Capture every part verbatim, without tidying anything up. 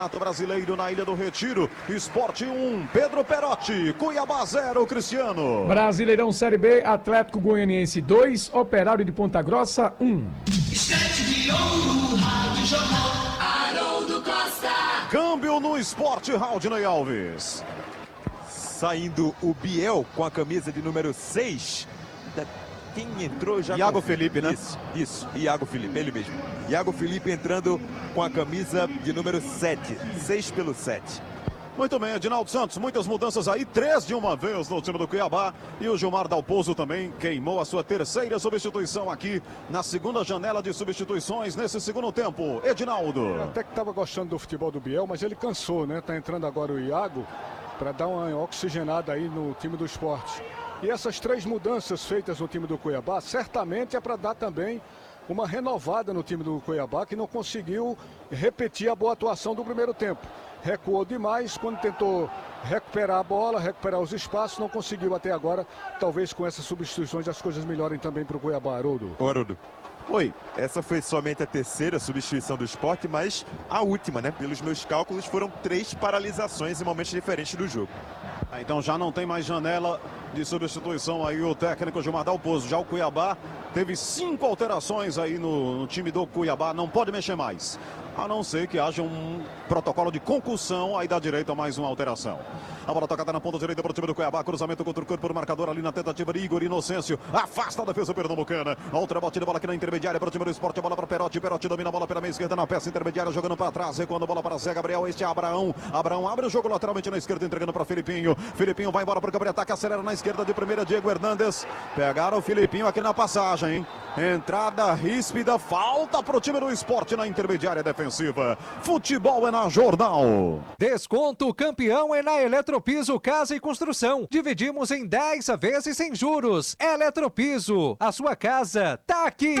Brasileiro na Ilha do Retiro, Sport um, Pedro Perotti, Cuiabá zero, Cristiano. Brasileirão Série B, Atlético Goianiense dois, Operário de Ponta Grossa um. Estante de ouro, Rádio Jornal, Haroldo Costa. Câmbio no Esporte, Raudinei Alves. Saindo o Biel com a camisa de número seis. Quem entrou já... Iago Felipe, né? Isso, isso, Iago Felipe, ele mesmo. Iago Felipe entrando com a camisa de número sete, seis pelo sete. Muito bem, Edinaldo Santos, muitas mudanças aí, três de uma vez no time do Cuiabá. E o Gilmar Dalpozo também queimou a sua terceira substituição aqui na segunda janela de substituições nesse segundo tempo. Edinaldo. Eu até que estava gostando do futebol do Biel, mas ele cansou, né? Tá entrando agora o Iago para dar uma oxigenada aí no time do Sport. E essas três mudanças feitas no time do Cuiabá, certamente é para dar também uma renovada no time do Cuiabá, que não conseguiu repetir a boa atuação do primeiro tempo. Recuou demais, quando tentou recuperar a bola, recuperar os espaços, não conseguiu até agora. Talvez com essas substituições as coisas melhorem também para o Cuiabá, Haroldo. Haroldo. Oi, essa foi somente a terceira substituição do Sport, mas a última, né? Pelos meus cálculos, foram três paralisações em momentos diferentes do jogo. Ah, então já não tem mais janela de substituição aí o técnico Gilmar Dalpozo. Já o Cuiabá teve cinco alterações aí no, no time do Cuiabá, não pode mexer mais. A não ser que haja um protocolo de concussão, aí da direita mais uma alteração. A bola tocada na ponta direita para o time do Cuiabá, cruzamento contra o corpo do marcador ali na tentativa de Igor Inocêncio. Afasta a defesa pernambucana. Outra batida, bola aqui na intermediária para o time do Sport, a bola para Perotti. Perotti domina a bola pela meia esquerda na peça intermediária, jogando para trás, recuando a bola para Zé Gabriel. Este é Abraão. Abraão abre o jogo lateralmente na esquerda, entregando para Filipinho. Filipinho vai embora para o campo de ataque, acelera na esquerda de primeira, Diego Hernandes. Pegaram o Filipinho aqui na passagem, hein? Entrada ríspida, falta para o time do Sport na intermediária defensiva. Futebol é na Jornal. Desconto campeão é na Eletropiso Casa e Construção. Dividimos em dez vezes sem juros. Eletropiso, a sua casa tá aqui.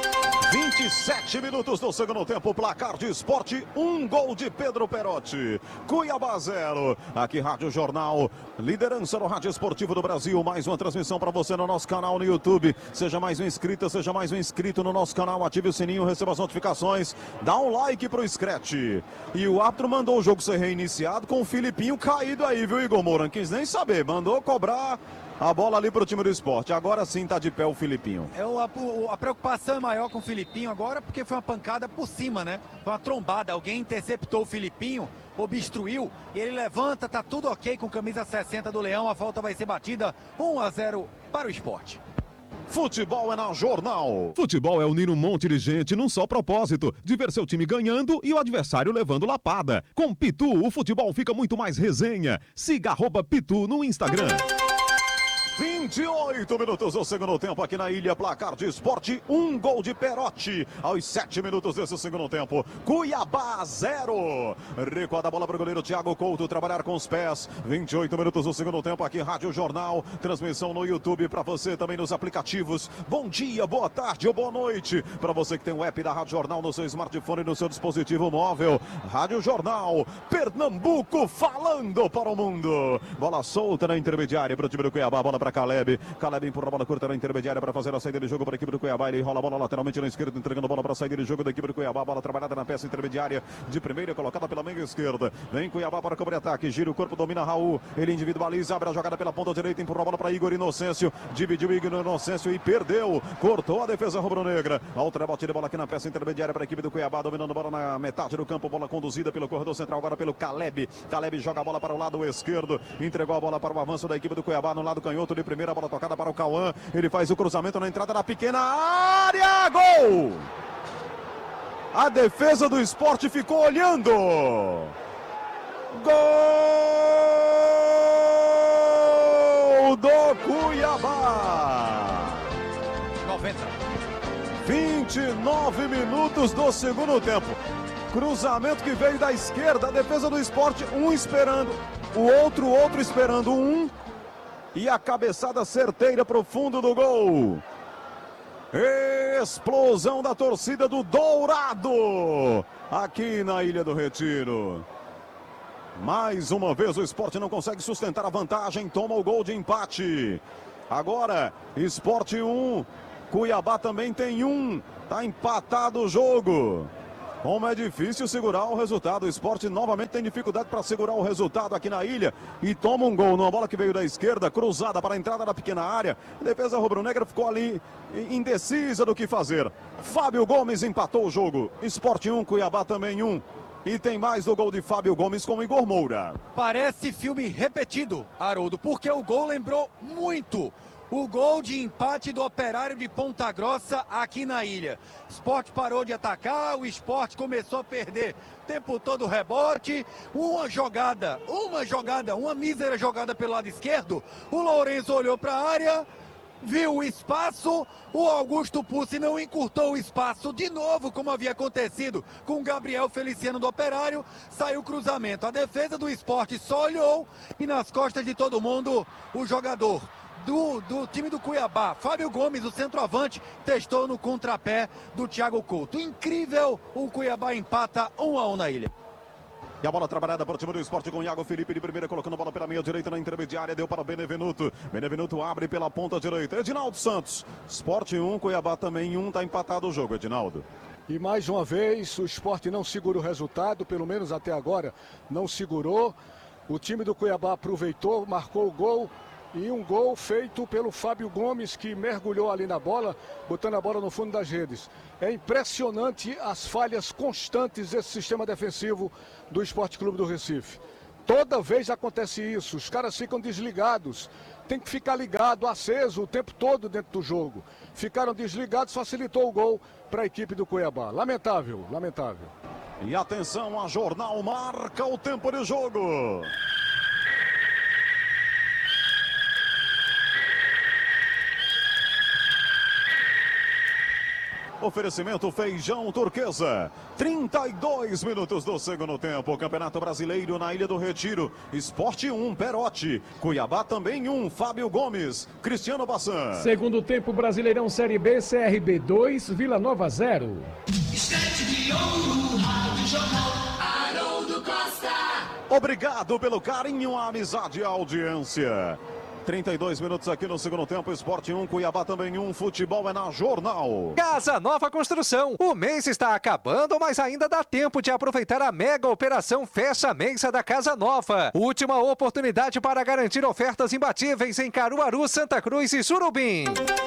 vinte e sete minutos do segundo tempo, placar de Sport, um gol de Pedro Perotti. Cuiabá zero. Aqui Rádio Jornal, liderança no rádio esportivo do Brasil. Mais uma transmissão para você no nosso canal no YouTube. Seja mais um inscrito, seja mais um inscrito no nosso canal. Ative o sininho, receba as notificações. Dá um like pro Scratch. E o árbitro mandou o jogo ser reiniciado com o Filipinho caído aí, viu, Igor Moura? Não quis nem saber, mandou cobrar a bola ali para o time do Sport. Agora sim tá de pé o Filipinho. É, a, a preocupação é maior com o Filipinho agora, porque foi uma pancada por cima, né? Foi uma trombada. Alguém interceptou o Filipinho, obstruiu, e ele levanta, tá tudo ok com camisa sessenta do Leão. A falta vai ser batida, um a zero para o Sport. Futebol é na Jornal. Futebol é unir um monte de gente num só propósito, de ver seu time ganhando e o adversário levando lapada. Com Pitu, o futebol fica muito mais resenha. Siga arroba Pitu no Instagram. vinte e oito minutos do segundo tempo aqui na ilha, placar de Sport, um gol de Perotti aos sete minutos desse segundo tempo. Cuiabá zero. Recuada a bola para o goleiro Thiago Couto trabalhar com os pés. vinte e oito minutos do segundo tempo aqui, Rádio Jornal, transmissão no YouTube para você, também nos aplicativos. Bom dia, boa tarde ou boa noite para você que tem o app da Rádio Jornal no seu smartphone e no seu dispositivo móvel. Rádio Jornal, Pernambuco falando para o mundo. Bola solta na intermediária para o time do Cuiabá, bola para Caleb. Caleb empurra a bola curta na intermediária para fazer a saída de jogo para a equipe do Cuiabá. Ele rola a bola lateralmente na esquerda, entregando a bola para a saída de jogo da equipe do Cuiabá. Bola trabalhada na peça intermediária de primeira, colocada pela meia esquerda. Vem Cuiabá para cobrir ataque, gira o corpo, domina Raul. Ele individualiza, abre a jogada pela ponta direita, empurra a bola para Igor Inocêncio. Dividiu Igor Inocêncio e perdeu. Cortou a defesa rubro-negra. Outra batida de bola aqui na peça intermediária para a equipe do Cuiabá, dominando a bola na metade do campo. Bola conduzida pelo corredor central agora pelo Caleb. Caleb joga a bola para o lado esquerdo. Entregou a bola para o avanço da equipe do Cuiabá no lado canhoto de primeira, bola tocada para o Cauã, ele faz o cruzamento na entrada da pequena área, gol! A defesa do Sport ficou olhando. Gol do Cuiabá. noventa. vinte e nove minutos do segundo tempo. Cruzamento que veio da esquerda, a defesa do Sport, um esperando, o outro, outro esperando um. E a cabeçada certeira para o fundo do gol. Explosão da torcida do Dourado. Aqui na Ilha do Retiro. Mais uma vez o Sport não consegue sustentar a vantagem. Toma o gol de empate. Agora, Sport um. Cuiabá também tem um. Tá empatado o jogo. Como é difícil segurar o resultado. O Sport novamente tem dificuldade para segurar o resultado aqui na ilha. E toma um gol numa bola que veio da esquerda, cruzada para a entrada da pequena área. A defesa rubro-negra ficou ali indecisa do que fazer. Fábio Gomes empatou o jogo. Sport um, Cuiabá também um. E tem mais do gol de Fábio Gomes com Igor Moura. Parece filme repetido, Haroldo, porque o gol lembrou muito o gol de empate do Operário de Ponta Grossa aqui na ilha. O Sport parou de atacar, o Sport começou a perder o tempo todo o rebote. Uma jogada, uma jogada, uma mísera jogada pelo lado esquerdo. O Lourenço olhou para a área, viu o espaço, o Augusto Pussi não encurtou o espaço de novo, como havia acontecido com o Gabriel Feliciano do Operário, saiu o cruzamento. A defesa do Sport só olhou e nas costas de todo mundo, o jogador do, do time do Cuiabá, Fábio Gomes, o centroavante, testou no contrapé do Thiago Couto. Incrível, o Cuiabá empata um a um na ilha. E a bola trabalhada para o time do Sport com Iago Felipe de primeira, colocando a bola pela meia direita na intermediária, deu para Benevenuto. Benevenuto abre pela ponta direita. Edinaldo Santos. Sport um, Cuiabá também um, está empatado o jogo, Edinaldo. E mais uma vez o Sport não segura o resultado, pelo menos até agora não segurou. O time do Cuiabá aproveitou, marcou o gol. E um gol feito pelo Fábio Gomes, que mergulhou ali na bola, botando a bola no fundo das redes. É impressionante as falhas constantes desse sistema defensivo do Sport Clube do Recife. Toda vez acontece isso, os caras ficam desligados. Tem que ficar ligado, aceso o tempo todo dentro do jogo. Ficaram desligados, facilitou o gol para a equipe do Cuiabá. Lamentável, lamentável. E atenção, a Jornal marca o tempo de jogo. Oferecimento Feijão Turquesa. trinta e dois minutos do segundo tempo. Campeonato Brasileiro na Ilha do Retiro. Sport um, Perotti. Cuiabá também um, Fábio Gomes. Cristiano Bassan. Segundo tempo, Brasileirão Série B, C R B dois, Vila Nova zero. Estante de ouro, Rádio Jornal, Haroldo Costa. Obrigado pelo carinho, a amizade e a audiência. trinta e dois minutos aqui no segundo tempo, Sport um, Cuiabá também um, futebol é na Jornal. Casa Nova Construção. O mês está acabando, mas ainda dá tempo de aproveitar a mega operação Fecha Mensa da Casa Nova. Última oportunidade para garantir ofertas imbatíveis em Caruaru, Santa Cruz e Surubim.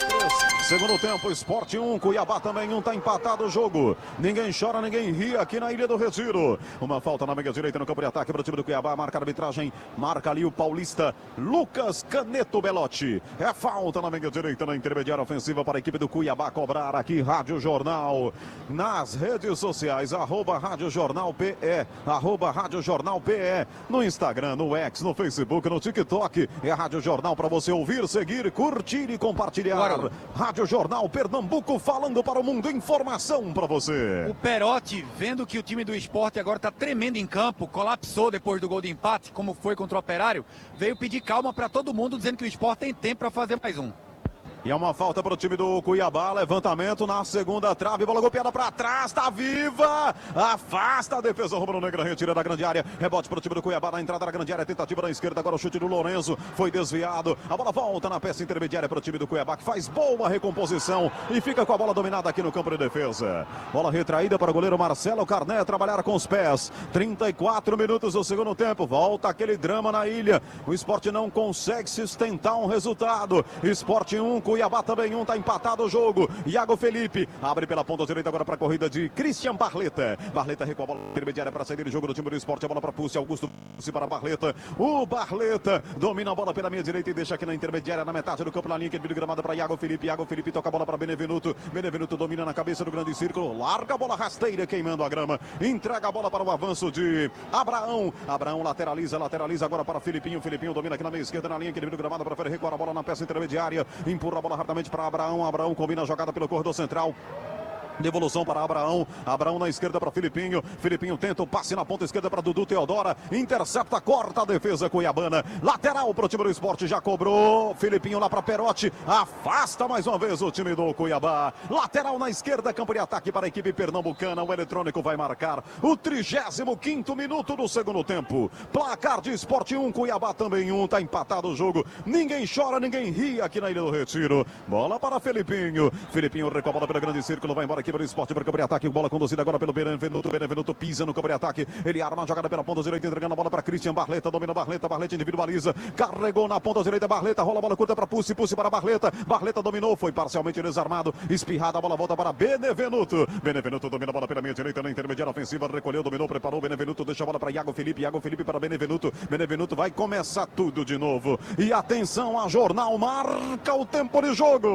Segundo tempo, Sport um, Cuiabá também um, tá empatado o jogo. Ninguém chora, ninguém ri aqui na Ilha do Retiro. Uma falta na meia direita no campo de ataque para o time do Cuiabá, marca a arbitragem, marca ali o paulista Lucas Caneto Belotti. É falta na meia direita na intermediária ofensiva para a equipe do Cuiabá cobrar aqui. Rádio Jornal nas redes sociais, arroba Rádio Jornal P E, arroba Rádio Jornal P E, no Instagram, no X, no Facebook, no TikTok. É a Rádio Jornal para você ouvir, seguir, curtir e compartilhar. Claro. Rádio Jornal Pernambuco falando para o mundo, informação para você. O Perotti, vendo que o time do Sport agora está tremendo em campo, colapsou depois do gol de empate, como foi contra o Operário, veio pedir calma para todo mundo, dizendo que o Sport tem tempo para fazer mais um. E é uma falta para o time do Cuiabá, levantamento na segunda trave, bola golpeada para trás, tá viva, afasta a defesa rubro-negra, retira da grande área, rebote para o time do Cuiabá na entrada da grande área, tentativa na esquerda, agora o chute do Lourenço, foi desviado, a bola volta na peça intermediária para o time do Cuiabá, que faz boa recomposição e fica com a bola dominada aqui no campo de defesa. Bola retraída para o goleiro Marcelo Carné trabalhar com os pés, trinta e quatro minutos do segundo tempo, volta aquele drama na ilha, o Sport não consegue sustentar um resultado, Sport um, Cuiabá também um, tá empatado o jogo. Iago Felipe abre pela ponta direita agora para a corrida de Christian Barleta. Barleta recua a bola intermediária para sair do jogo do time do Sport. A bola para Pussi, Augusto Pussi para Barleta. O Barleta domina a bola pela meia direita e deixa aqui na intermediária, na metade do campo, na linha que ele gramada para Iago Felipe. Iago Felipe toca a bola para Benevenuto. Benevenuto domina na cabeça do grande círculo. Larga a bola rasteira, queimando a grama. Entrega a bola para o avanço de Abraão. Abraão lateraliza, lateraliza agora para Filipinho. Filipinho domina aqui na meia esquerda, na linha que ele gramada, prefere recuar a bola na peça intermediária. Empurra a bola rapidamente para Abraão, Abraão combina a jogada pelo corredor central. Devolução para Abraão, Abraão na esquerda para Filipinho, Filipinho tenta o passe na ponta esquerda para Dudu Teodora, intercepta, corta a defesa cuiabana, lateral para o time do Sport, já cobrou, Filipinho lá para Perotti, afasta mais uma vez o time do Cuiabá, lateral na esquerda, campo de ataque para a equipe pernambucana, o eletrônico vai marcar o trigésimo quinto minuto do segundo tempo, placar de Sport um, Cuiabá também um, tá empatado o jogo, ninguém chora, ninguém ri aqui na Ilha do Retiro, bola para Filipinho, Filipinho recua a bola pelo grande círculo, vai embora aqui equipe do Sport para o campo de ataque. Bola conduzida agora pelo Benevenuto. Benevenuto pisa no campo de ataque. Ele arma a jogada pela ponta direita, entregando a bola para Christian Barleta. Domina Barleta. Barleta individualiza. Carregou na ponta direita. Barleta rola a bola curta para Pussi. Pussi para Barleta. Barleta dominou. Foi parcialmente desarmado. Espirrada a bola volta para Benevenuto. Benevenuto domina a bola pela meia direita na intermediária ofensiva. Recolheu, dominou, preparou. Benevenuto deixa a bola para Iago Felipe. Iago Felipe para Benevenuto. Benevenuto vai começar tudo de novo. E atenção, a Jornal marca o tempo de jogo.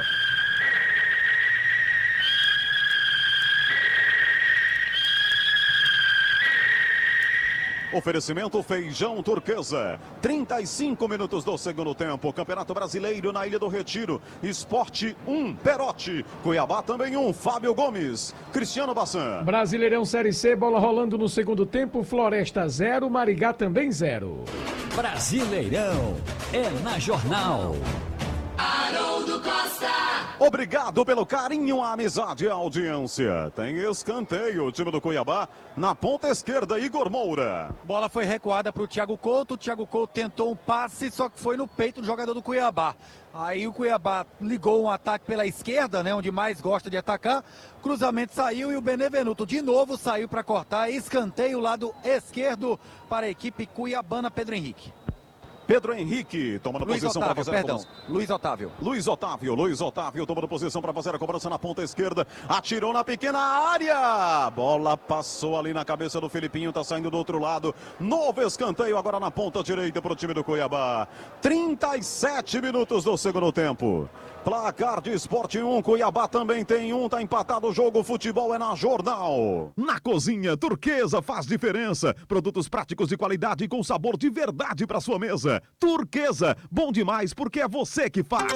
Oferecimento Feijão Turquesa. trinta e cinco minutos do segundo tempo. Campeonato Brasileiro na Ilha do Retiro. Esporte um, Perotti. Cuiabá também um, Fábio Gomes. Cristiano Bassan. Brasileirão Série C, bola rolando no segundo tempo. Floresta zero, Marigá também zero. Brasileirão é na Jornal. Haroldo Costa. Obrigado pelo carinho, a amizade e a audiência. Tem escanteio, o time do Cuiabá na ponta esquerda, Igor Moura. Bola foi recuada para o Thiago Couto. O Thiago Couto tentou um passe, só que foi no peito do jogador do Cuiabá. Aí o Cuiabá ligou um ataque pela esquerda, né, onde mais gosta de atacar. Cruzamento saiu e o Benevenuto de novo saiu para cortar. Escanteio lado esquerdo para a equipe cuiabana. Pedro Henrique. Pedro Henrique tomando Luiz posição Otávio, para fazer perdão. a cobrança. Luiz Otávio. Luiz Otávio, Luiz Otávio tomando posição para fazer a cobrança na ponta esquerda. Atirou na pequena área. Bola passou ali na cabeça do Filipinho, tá saindo do outro lado. Novo escanteio agora na ponta direita para o time do Cuiabá. trinta e sete minutos do segundo tempo. Placar de Sport um, Cuiabá também tem um, tá empatado o jogo, futebol é na Jornal. Na cozinha, Turquesa faz diferença. Produtos práticos de qualidade e com sabor de verdade para sua mesa. Turquesa, bom demais porque é você que faz.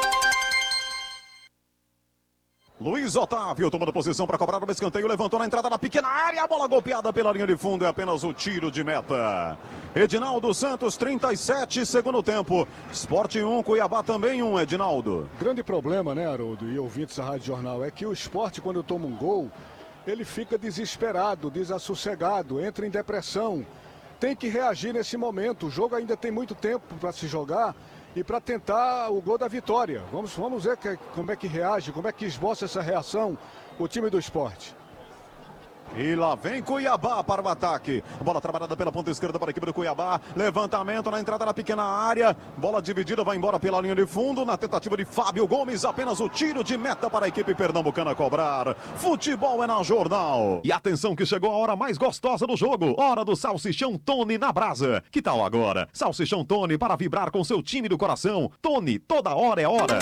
Luiz Otávio tomando posição para cobrar o escanteio, levantou na entrada da pequena área, a bola golpeada pela linha de fundo, é apenas o tiro de meta. Edinaldo Santos, trinta e sete, segundo tempo. Sport um, Cuiabá também um, Edinaldo. Grande problema, né, Haroldo e ouvintes da Rádio Jornal, é que o Sport, quando toma um gol, ele fica desesperado, desassossegado, entra em depressão. Tem que reagir nesse momento, o jogo ainda tem muito tempo para se jogar e para tentar o gol da vitória. Vamos, vamos ver que, como é que reage, como é que esboça essa reação o time do Sport. E lá vem Cuiabá para o ataque. Bola trabalhada pela ponta esquerda para a equipe do Cuiabá. Levantamento na entrada da pequena área. Bola dividida, vai embora pela linha de fundo. Na tentativa de Fábio Gomes, apenas o tiro de meta para a equipe pernambucana cobrar. Futebol é na Jornal. E atenção que chegou a hora mais gostosa do jogo. Hora do Salsichão Tony na brasa. Que tal agora? Salsichão Tony para vibrar com seu time do coração. Tony, toda hora é hora.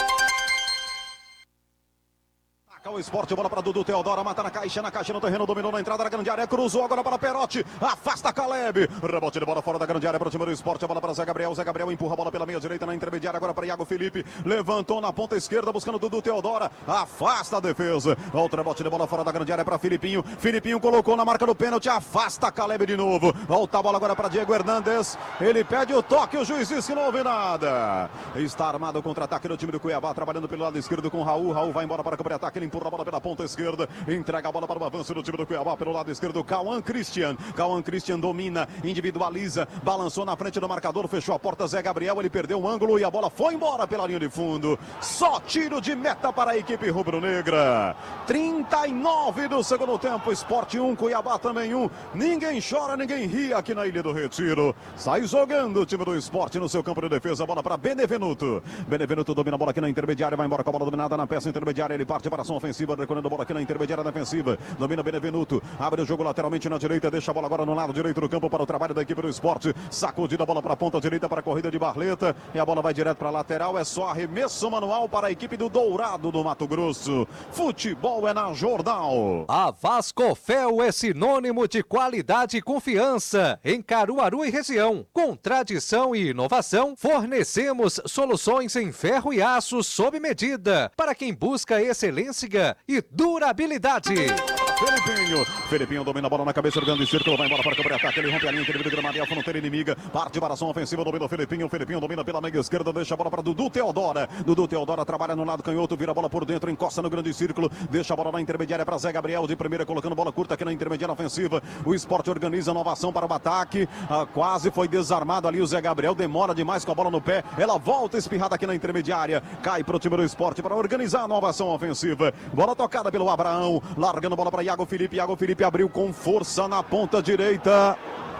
O Sport, bola para Dudu Teodoro, mata na caixa, na caixa no terreno, dominou na entrada da grande área, cruzou agora para Perotti, afasta Caleb, rebote de bola fora da grande área para o time do Sport, a bola para Zé Gabriel, Zé Gabriel empurra a bola pela meia direita na intermediária, agora para Iago Felipe, levantou na ponta esquerda, buscando Dudu Teodoro, afasta a defesa, outro rebote de bola fora da grande área para Filipinho, Filipinho colocou na marca do pênalti, afasta Caleb de novo, volta a bola agora para Diego Hernandes, ele pede o toque, o juiz disse que não houve nada, está armado o contra-ataque do time do Cuiabá, trabalhando pelo lado esquerdo com Raul, Raul vai embora para o contra-ataque, ele empurra a bola pela ponta esquerda, entrega a bola para o avanço do time do Cuiabá pelo lado esquerdo, Cauã Christian, Cauã Christian domina, individualiza, balançou na frente do marcador, fechou a porta Zé Gabriel, ele perdeu o ângulo e a bola foi embora pela linha de fundo, só tiro de meta para a equipe rubro-negra. Trinta e nove do segundo tempo, Sport um, Cuiabá também um, ninguém chora, ninguém ri aqui na Ilha do Retiro, sai jogando o time do Sport no seu campo de defesa, bola para Benevenuto, Benevenuto domina a bola aqui na intermediária, vai embora com a bola dominada na peça intermediária, ele parte para a ação ofensiva, recolhendo a bola aqui na intermediária defensiva, domina Benevenuto, abre o jogo lateralmente na direita, deixa a bola agora no lado direito do campo para o trabalho da equipe do Sport, sacudida a bola para a ponta direita para a corrida de Barleta, e a bola vai direto para a lateral, é só arremesso manual para a equipe do Dourado do Mato Grosso. Futebol é na Jornal. A Vascofel é sinônimo de qualidade e confiança em Caruaru e região. Com tradição e inovação, fornecemos soluções em ferro e aço sob medida para quem busca excelência e durabilidade. Felipinho. Felipinho domina a bola na cabeça do grande círculo, vai embora para cobrir ataque, ele rompe a linha, ele vira Mariel, fronteira inimiga, parte para a ação ofensiva, domina o Felipinho, Felipinho domina pela meia esquerda, deixa a bola para Dudu Teodora, Dudu Teodora trabalha no lado canhoto, vira a bola por dentro, encosta no grande círculo, deixa a bola na intermediária para Zé Gabriel, de primeira colocando bola curta aqui na intermediária ofensiva, o Sport organiza nova ação para o ataque, ah, quase foi desarmado ali o Zé Gabriel, demora demais com a bola no pé, ela volta espirrada aqui na intermediária, cai para o time do Sport para organizar a nova ação ofensiva, bola tocada pelo Abraão, largando a bola para Iago Felipe, Iago Felipe abriu com força na ponta direita.